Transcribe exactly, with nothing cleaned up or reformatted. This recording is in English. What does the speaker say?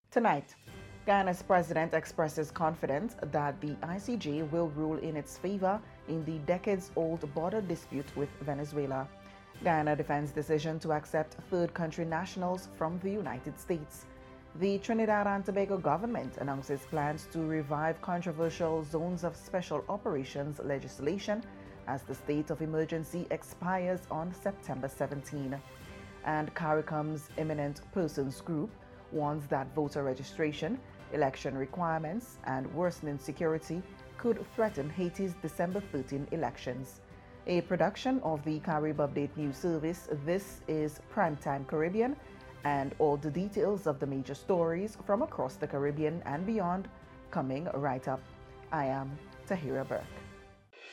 Tonight, Guyana's president expresses confidence that the I C J will rule in its favor in the decades-old border dispute with Venezuela. Guyana defends decision to accept third country nationals from the United States. The Trinidad and Tobago government announces plans to revive controversial zones of special operations legislation as the state of emergency expires on September seventeenth. And CARICOM's Eminent Persons Group warns that voter registration, election requirements, and worsening security could threaten Haiti's December thirteenth elections. A production of the Carib Update News Service, this is Primetime Caribbean, and all the details of the major stories from across the Caribbean and beyond coming right up. I am Tahira Burke.